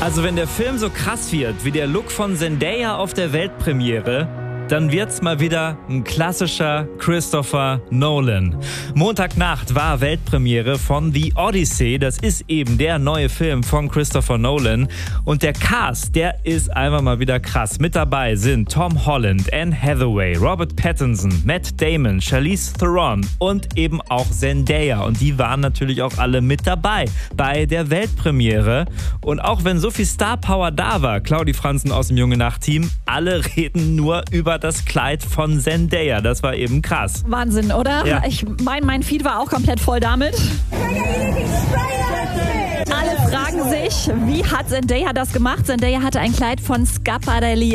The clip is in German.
Also wenn der Film so krass wird wie der Look von Zendaya auf der Weltpremiere, dann wird's mal wieder ein klassischer Christopher Nolan. Montagnacht war Weltpremiere von The Odyssey. Das ist eben der neue Film von Christopher Nolan. Und der Cast, der ist einfach mal wieder krass. Mit dabei sind Tom Holland, Anne Hathaway, Robert Pattinson, Matt Damon, Charlize Theron und eben auch Zendaya. Und die waren natürlich auch alle mit dabei bei der Weltpremiere. Und auch wenn so viel Star Power da war, Claudi Franzen aus dem Junge Nacht-Team, alle reden nur über das Kleid von Zendaya. Das war eben krass. Wahnsinn, oder? Ja. Ich meine, mein Feed war auch komplett voll damit. Alle fragen sich, wie hat Zendaya das gemacht? Zendaya hatte ein Kleid von Schiaparelli